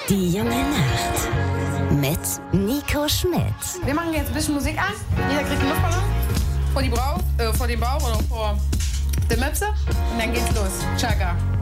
Die junge Nacht mit Nico Schmidt. Wir machen jetzt ein bisschen Musik an. Jeder kriegt einen Luftballon vor den Bauch oder vor der Möpse. Und dann geht's los. Chaka.